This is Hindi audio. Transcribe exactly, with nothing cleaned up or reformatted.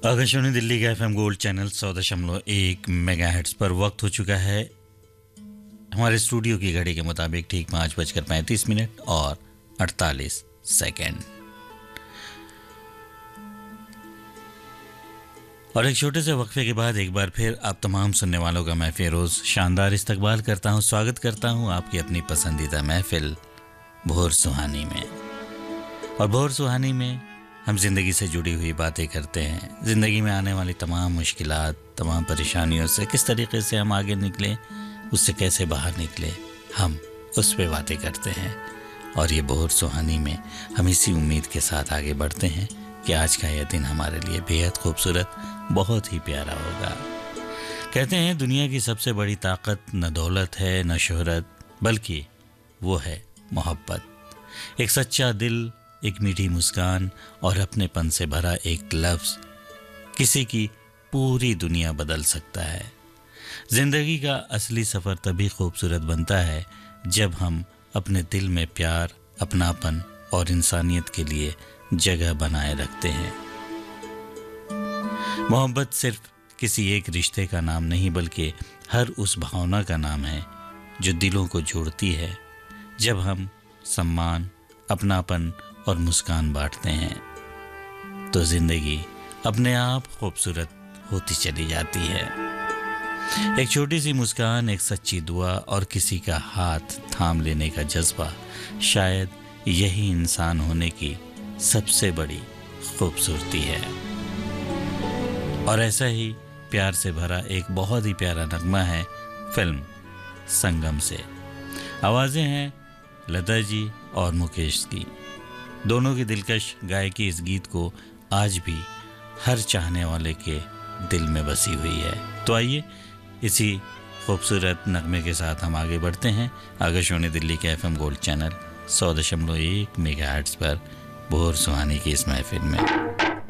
आकाशवाणी दिल्ली का एफएम गोल्ड चैनल सौ दशमलव एक मेगा हेर्ट्ज पर वक्त हो चुका है हमारे स्टूडियो की घड़ी के मुताबिक ठीक पाँच बजकर पैंतीस मिनट और अड़तालीस सेकेंड। और एक छोटे से वक्फे के बाद एक बार फिर आप तमाम सुनने वालों का मैं फिरोज शानदार इस्तकबाल करता हूं, स्वागत करता हूं आपकी अपनी पसंदीदा महफिल भोर सुहानी में। और भोर सुहानी में हम जिंदगी से जुड़ी हुई बातें करते हैं, जिंदगी में आने वाली तमाम मुश्किलात, तमाम परेशानियों से किस तरीके से हम आगे निकले, उससे कैसे बाहर निकले, हम उस पे बातें करते हैं। और ये भोर सुहानी में हम इसी उम्मीद के साथ आगे बढ़ते हैं कि आज का यह दिन हमारे लिए बेहद खूबसूरत, बहुत ही प्यारा होगा। कहते हैं दुनिया की सबसे बड़ी ताकत न दौलत है न शोहरत, बल्कि वो है मोहब्बत। एक सच्चा दिल, एक मीठी मुस्कान और अपनेपन से भरा एक लफ्ज़ किसी की पूरी दुनिया बदल सकता है। जिंदगी का असली सफ़र तभी खूबसूरत बनता है जब हम अपने दिल में प्यार, अपनापन और इंसानियत के लिए जगह बनाए रखते हैं। मोहब्बत सिर्फ किसी एक रिश्ते का नाम नहीं, बल्कि हर उस भावना का नाम है जो दिलों को जोड़ती है। जब हम सम्मान, अपनापन और मुस्कान बांटते हैं तो जिंदगी अपने आप खूबसूरत होती चली जाती है। एक छोटी सी मुस्कान, एक सच्ची दुआ और किसी का हाथ थाम लेने का जज्बा, शायद यही इंसान होने की सबसे बड़ी खूबसूरती है। और ऐसा ही प्यार से भरा एक बहुत ही प्यारा नगमा है फिल्म संगम से। आवाज़ें हैं लता जी और मुकेश की। दोनों की दिलकश गायकी इस गीत को आज भी हर चाहने वाले के दिल में बसी हुई है। तो आइए इसी खूबसूरत नगमे के साथ हम आगे बढ़ते हैं आकाशवाणी दिल्ली के एफएम गोल्ड चैनल सौ दशमलव एक मेगा हर्ट्ज पर भोर सुहानी की इस महफिल में।